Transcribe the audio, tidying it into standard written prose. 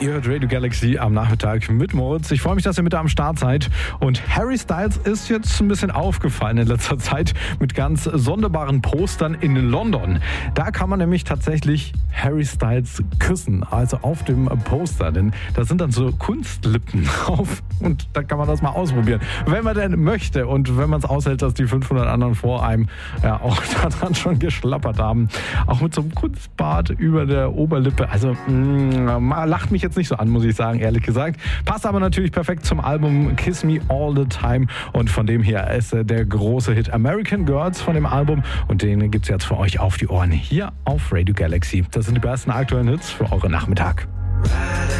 Ihr hört Radio Galaxy am Nachmittag mit Moritz. Ich freue mich, dass ihr mit am Start seid. Und Harry Styles ist jetzt ein bisschen aufgefallen in letzter Zeit mit ganz sonderbaren Postern in London. Da kann man nämlich tatsächlich Harry Styles küssen, also auf dem Poster. Denn da sind dann so Kunstlippen drauf und da kann man das mal ausprobieren. Wenn man denn möchte und wenn man es aushält, dass die 500 anderen vor einem ja auch daran schon geschlappert haben. Auch mit so einem Kunstbart über der Oberlippe. Also lacht mich jetzt nicht so an, muss ich sagen, ehrlich gesagt. Passt aber natürlich perfekt zum Album Kiss Me All the Time. Und von dem her ist der große Hit American Girls von dem Album. Und den gibt es jetzt für euch auf die Ohren hier auf Radio Galaxy. Das sind die besten aktuellen Hits für euren Nachmittag.